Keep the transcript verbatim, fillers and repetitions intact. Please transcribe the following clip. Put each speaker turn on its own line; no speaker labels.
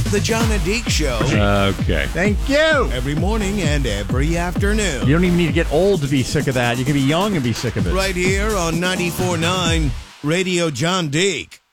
The John and Deke Show.
Okay.
Thank you.
Every morning and every afternoon.
You don't even need to get old to be sick of that. You can be young and be sick of it.
Right here on ninety-four point nine Radio John Deke.